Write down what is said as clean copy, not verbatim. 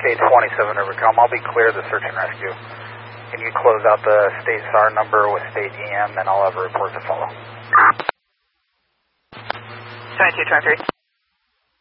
Cascade 27 Overcome. I'll be clear of the search and rescue. Can you close out the state SAR number with state EM, then I'll have a report to follow. 2223.